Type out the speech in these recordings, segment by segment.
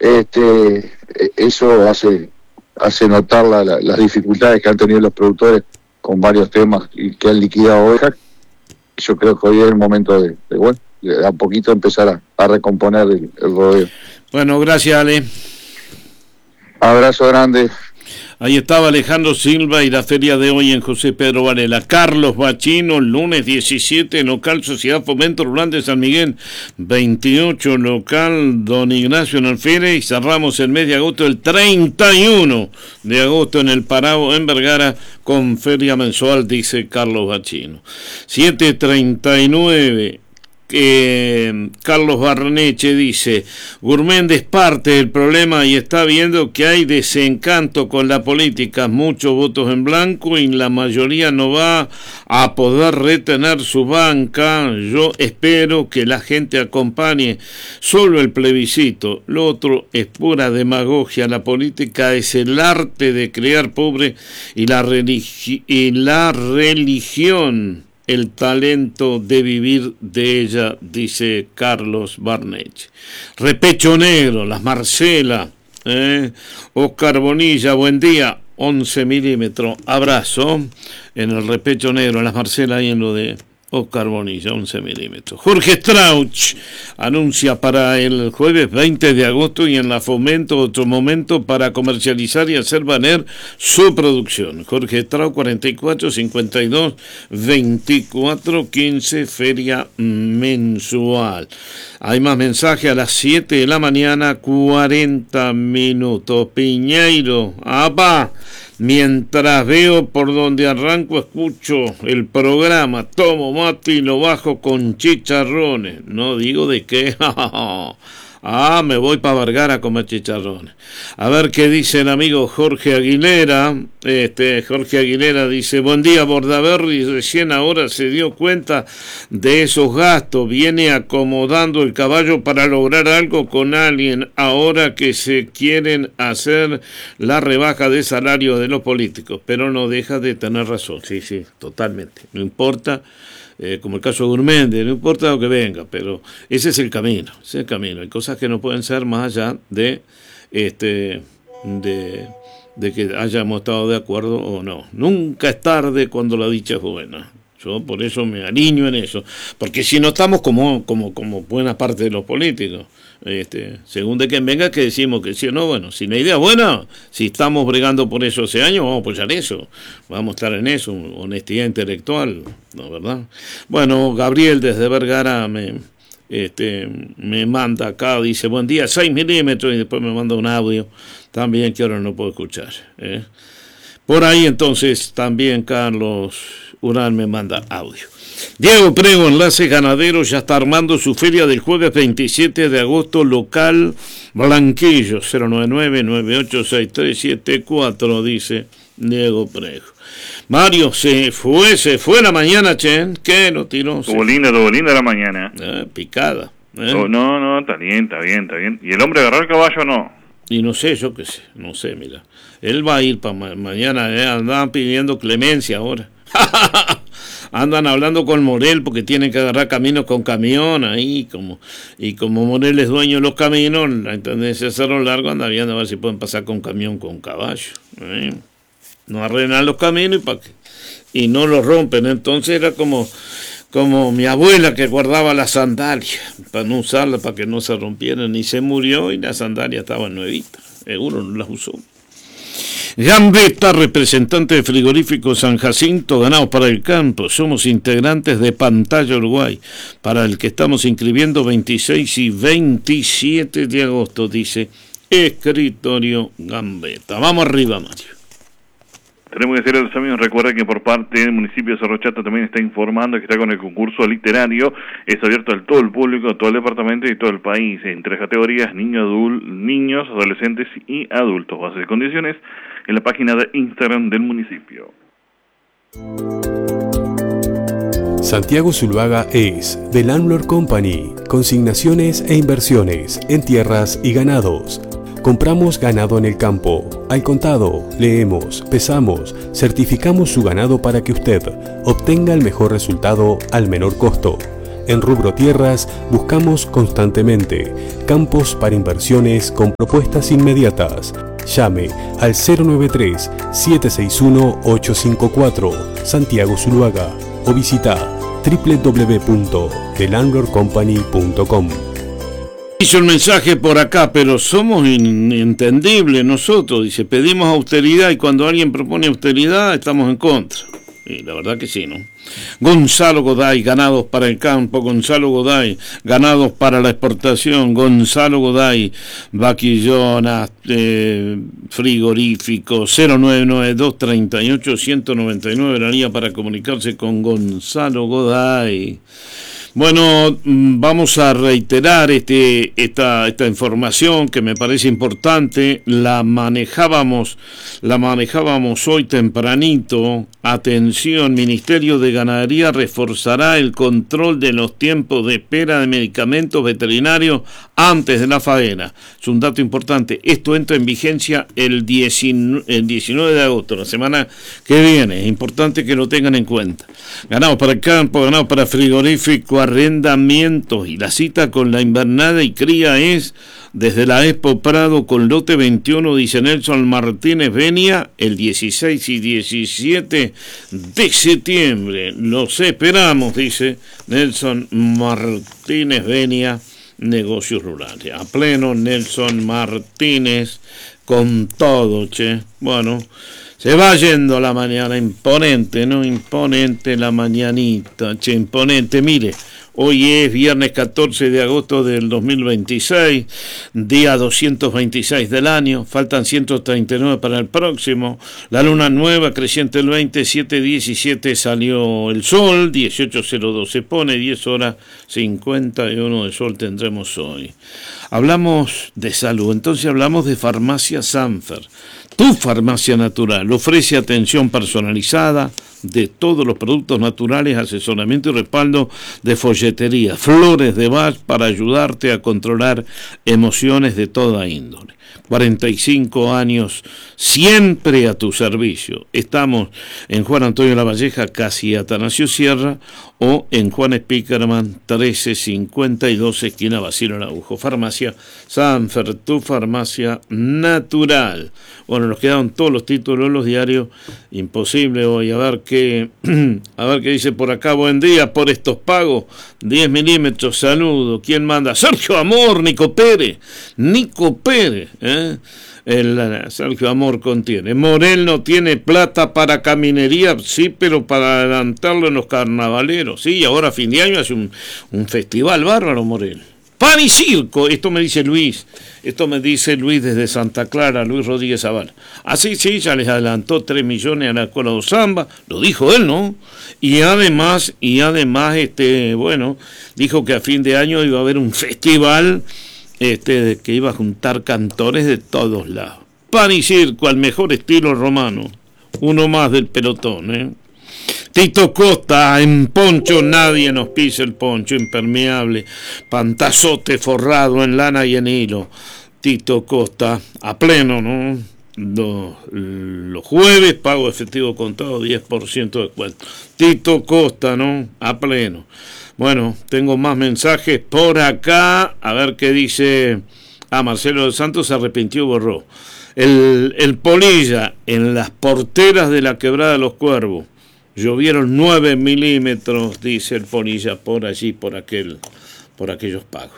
Eso hace notar las dificultades que han tenido los productores con varios temas y que han liquidado hoy. Yo creo que hoy es el momento de a poquito empezar a recomponer el rodeo. Bueno, gracias, Ale. Abrazo grande. Ahí estaba Alejandro Silva y la feria de hoy en José Pedro Varela. Carlos Bachino, lunes 17, local Sociedad Fomento Rural de San Miguel, 28, local Don Ignacio en Alférez, y cerramos el mes de agosto, el 31 de agosto en el Parabo, en Vergara, con feria mensual, dice Carlos Bachino. 7:39. Carlos Barneche dice: Gurmendi es parte del problema y está viendo que hay desencanto con la política, muchos votos en blanco y la mayoría no va a poder retener su banca. Yo espero que la gente acompañe solo el plebiscito, lo otro es pura demagogia. La política es el arte de crear pobre y la religión el talento de vivir de ella, dice Carlos Barneche. Repecho Negro, Las Marcela, Oscar Bonilla, buen día, 11 milímetros, abrazo, en el Repecho Negro, en Las Marcela y en lo de Oscar Bonilla, 11 milímetros. Jorge Strauch anuncia para el jueves 20 de agosto y en la Fomento otro momento para comercializar y hacer valer su producción. Jorge Strauch, 44 52 24 15, feria mensual. Hay más mensaje a las 7 de la mañana, 40 minutos. Piñeiro, ¡apa! Mientras veo por donde arranco, escucho el programa, tomo mate y lo bajo con chicharrones. No digo de qué. Me voy para Vergara a comer chicharrones. A ver qué dice el amigo Jorge Aguilera. Jorge Aguilera dice: buen día, Bordaberry, recién ahora se dio cuenta de esos gastos, viene acomodando el caballo para lograr algo con alguien, ahora que se quieren hacer la rebaja de salario de los políticos, pero no deja de tener razón. Sí, totalmente, no importa. Como el caso de Gurmendi, no importa lo que venga, pero ese es el camino, hay cosas que no pueden ser más allá de que hayamos estado de acuerdo o no. Nunca es tarde cuando la dicha es buena. Yo por eso me alineo en eso, porque si no estamos como buena parte de los políticos, según de quien venga, que decimos que sí o no. Bueno, si la idea es buena, si estamos bregando por eso hace años, vamos a apoyar eso, vamos a estar en eso, honestidad intelectual, ¿no, verdad? Bueno, Gabriel desde Vergara me manda acá, dice: buen día, 6 milímetros, y después me manda un audio también que ahora no puedo escuchar, Por ahí entonces también Carlos Urán me manda audio. Diego Prego, Enlace Ganadero, ya está armando su feria del jueves 27 de agosto, local Blanquillo, 099-986374, dice Diego Prego. Mario, se fue la mañana, che, ¿qué lo tiró? Estuvo linda la mañana. Picada. No, está bien. ¿Y el hombre agarró el caballo o no? Y no sé, yo qué sé, mira. Él va a ir para mañana, andaban pidiendo clemencia ahora. Andan hablando con Morel porque tienen que agarrar caminos con camión ahí, y como Morel es dueño de los caminos, la intendencia de Cerro Largo anda viendo a ver si pueden pasar con camión con caballo. No arreglan los caminos y no los rompen. Entonces era como mi abuela, que guardaba las sandalias para no usarlas, para que no se rompieran, y se murió y las sandalias estaban nuevitas, seguro no las usó. Gambetta, representante de Frigorífico San Jacinto, ganados para el campo. Somos integrantes de Pantalla Uruguay, para el que estamos inscribiendo 26 y 27 de agosto, dice Escritorio Gambetta. Vamos arriba, Mario. Tenemos que hacer los amigos, recuerda que por parte del municipio de Cerro Chato también está informando que está con el concurso literario, es abierto a todo el público, a todo el departamento y todo el país, en 3 categorías: niños, adolescentes y adultos. Bases y condiciones en la página de Instagram del municipio. Santiago Zuluaga es The Landlord Company, consignaciones e inversiones en tierras y ganados. Compramos ganado en el campo, al contado, leemos, pesamos, certificamos su ganado para que usted obtenga el mejor resultado al menor costo. En Rubro Tierras buscamos constantemente campos para inversiones con propuestas inmediatas. Llame al 093-761-854 Santiago Zuluaga o visita www.thelandlordcompany.com. Hizo un mensaje por acá, pero somos inentendibles nosotros. Dice, pedimos austeridad y cuando alguien propone austeridad estamos en contra. Y la verdad que sí, ¿no? Gonzalo Goday, ganados para el campo. Gonzalo Goday, ganados para la exportación. Gonzalo Goday, vaquillonas, frigorífico. 099-238-199, la línea para comunicarse con Gonzalo Goday. Bueno, vamos a reiterar esta información que me parece importante. La manejábamos hoy tempranito. Atención, Ministerio de Ganadería reforzará el control de los tiempos de espera de medicamentos veterinarios antes de la faena. Es un dato importante. Esto entra en vigencia el 19 de agosto, la semana que viene. Es importante que lo tengan en cuenta. Ganados para el campo, ganados para frigorífico, arrendamientos, y la cita con la invernada y cría es desde la Expo Prado con lote 21, dice Nelson Martínez Benia, el 16 y 17 de septiembre. Los esperamos, dice Nelson Martínez Benia, Negocios Rurales. A pleno Nelson Martínez, con todo, che. Bueno, se va yendo la mañana, imponente, ¿no? Imponente la mañanita, che, imponente. Mire, hoy es viernes 14 de agosto del 2026, día 226 del año, faltan 139 para el próximo. La luna nueva, creciente el 27:17 salió el sol, 18:02 se pone, 10 horas 51 de sol tendremos hoy. Hablamos de salud, entonces hablamos de Farmacia Sanfer. Tu farmacia natural ofrece atención personalizada de todos los productos naturales, asesoramiento y respaldo de folletería, flores de Bach para ayudarte a controlar emociones de toda índole. 45 años, siempre a tu servicio. Estamos en Juan Antonio Lavalleja, casi Atanasio Sierra, o en Juan Spickerman, 1352, esquina Basilio Araujo. Farmacia Sanfer, tu farmacia natural. Bueno, nos quedaron todos los títulos en los diarios, imposible hoy. A ver qué dice por acá. Buen día, por estos pagos, 10 milímetros, saludo. ¿Quién manda? Sergio Amor, Nico Pérez, El Sergio Amor contiene. Morel no tiene plata para caminería, sí, pero para adelantarlo en los carnavaleros, sí, ahora a fin de año hace un festival bárbaro, Morel. Pan y circo, esto me dice Luis desde Santa Clara, Luis Rodríguez Zavala. Así sí, ya les adelantó 3 millones a la escuela de Zamba, lo dijo él, ¿no? Y además, dijo que a fin de año iba a haber un festival que iba a juntar cantores de todos lados. Pan y circo al mejor estilo romano, uno más del pelotón, ¿eh? Tito Costa, en poncho nadie nos pisa el poncho, impermeable, pantazote forrado en lana y en hilo. Tito Costa, a pleno, ¿no? Los jueves, pago efectivo contado, 10% de descuento. Tito Costa, ¿no? A pleno. Bueno, tengo más mensajes por acá, a ver qué dice. Marcelo de Santos se arrepintió y borró. El Polilla, en las porteras de la Quebrada de los Cuervos. Llovieron 9 milímetros, dice el Polilla, por allí, por aquellos pagos.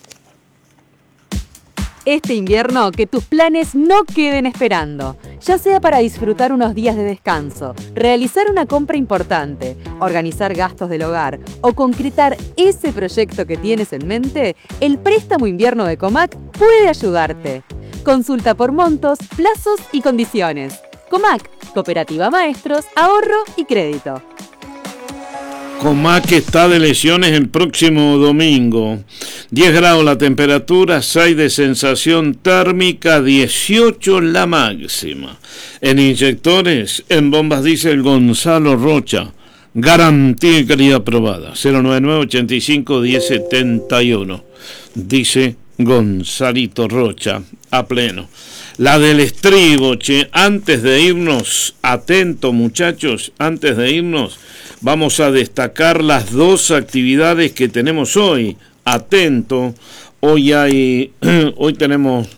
Este invierno, que tus planes no queden esperando, ya sea para disfrutar unos días de descanso, realizar una compra importante, organizar gastos del hogar o concretar ese proyecto que tienes en mente, el préstamo invierno de Comac puede ayudarte. Consulta por montos, plazos y condiciones. Comac, Cooperativa Maestros, Ahorro y Crédito. Comac está de lesiones el próximo domingo. 10 grados la temperatura, 6 de sensación térmica, 18 la máxima. En inyectores, en bombas diésel Gonzalo Rocha. Garantía y calidad aprobada. 099-85-1071. Dice Gonzalito Rocha, a pleno. La del estribo, che, antes de irnos, atento muchachos, antes de irnos, vamos a destacar las dos actividades que tenemos hoy. Atento, hoy tenemos